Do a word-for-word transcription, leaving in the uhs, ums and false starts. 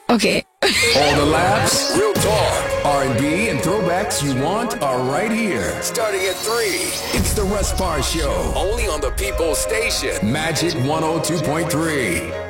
Okay. All the laughs, real talk, R and B, and throwbacks you want are right here. Starting at three, it's the Russ Parr Show. Only on the People's Station. Magic one oh two point three.